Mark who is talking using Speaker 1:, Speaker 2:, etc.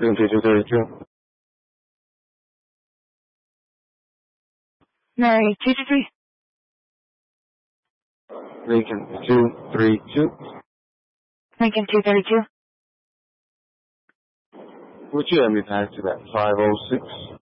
Speaker 1: Lincoln 232.
Speaker 2: Mary 223.
Speaker 1: Lincoln 232.
Speaker 2: Lincoln 232.
Speaker 1: Would you let me back to that 506?